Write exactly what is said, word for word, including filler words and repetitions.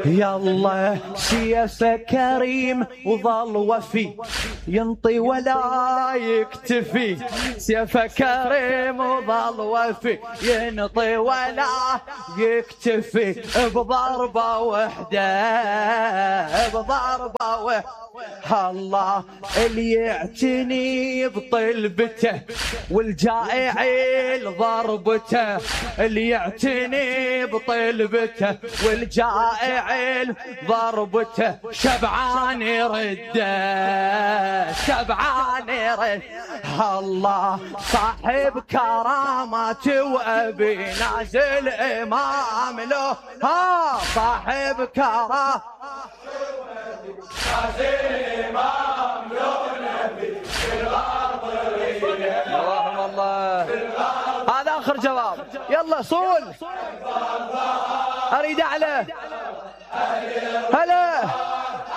يلا سيفه كريم وظل وفي ينطي ولا يكتفي سيفه كريم وظل وفي ينطي ولا يكتفي بضربة وحدة بضربة وحدة الله اللي يعتني بطلبته والجائع لضربته اللي يعتني بطلبته والجائع لضربته شبعان يرده شبعان يرد الله صاحب كرامات وأبي نازل إمام له ها صاحب كرامات إمام له نبي في الأرض اللهم الله. هذا آخر جواب. يلا صول أريد أعلى هلا